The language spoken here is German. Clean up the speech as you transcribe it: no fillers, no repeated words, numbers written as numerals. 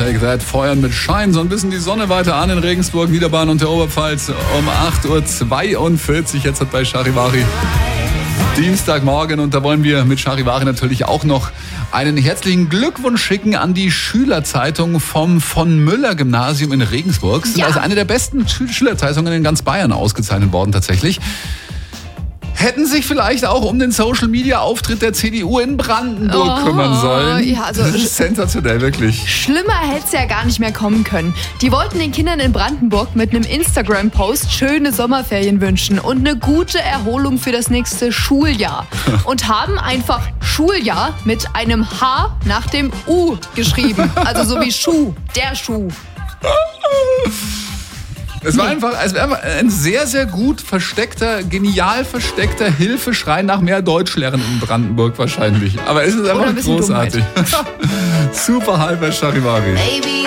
Take That feuern mit Schein so ein bisschen die Sonne weiter an in Regensburg, Niederbayern und der Oberpfalz um 8.42 Uhr. Jetzt hat bei Charivari Dienstagmorgen und da wollen wir mit Charivari natürlich auch noch einen herzlichen Glückwunsch schicken an die Schülerzeitung vom Von-Müller-Gymnasium in Regensburg. Das ist also eine der besten Schülerzeitungen in ganz Bayern ausgezeichnet worden tatsächlich. Hätten sich vielleicht auch um den Social-Media-Auftritt der CDU in Brandenburg kümmern sollen. Ja, also das ist sensationell, wirklich. Schlimmer hätte es ja gar nicht mehr kommen können. Die wollten den Kindern in Brandenburg mit einem Instagram-Post schöne Sommerferien wünschen und eine gute Erholung für das nächste Schuljahr. Und haben einfach Schuljahr mit einem H nach dem U geschrieben. Also so wie Schuh, der Schuh. Es war einfach ein sehr, sehr gut versteckter, genial versteckter Hilfeschrei nach mehr Deutschlernen in Brandenburg wahrscheinlich. Aber es ist einfach großartig. Super halber Charivari.